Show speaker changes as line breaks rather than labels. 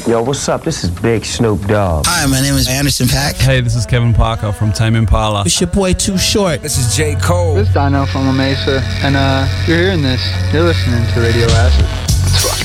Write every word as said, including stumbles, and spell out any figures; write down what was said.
Yo, what's up? This is Big Snoop Dogg.
Hi, my name is Anderson .Paak.
Hey, this is Kevin Parker from Tame Impala.
It's your boy Too Short.
This is J. Cole.
This is Dino from La Mesa, and uh, you're hearing this. You're listening to Radio Acid. It's fun.